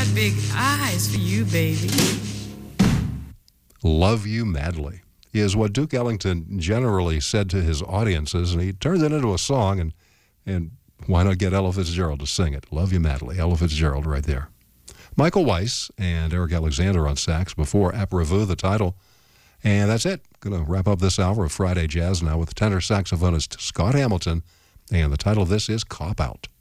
got big eyes for you, baby. Love You Madly is what Duke Ellington generally said to his audiences, and he turned it into a song, and why not get Ella Fitzgerald to sing it? Love You Madly, Ella Fitzgerald right there. Michael Weiss and Eric Alexander on sax before Aprevou, the title. And that's it. Going to wrap up this hour of Friday Jazz now with tenor saxophonist Scott Hamilton, and the title of this is Cop Out.